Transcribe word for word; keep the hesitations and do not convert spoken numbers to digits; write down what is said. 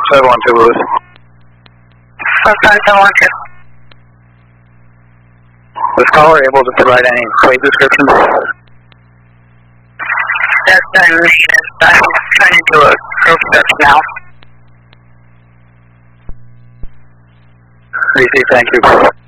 seven one two, Lewis. four five seven one two. Was caller able to provide any plate descriptions? That's done. I'm trying to do a group search now. Receive, thank you.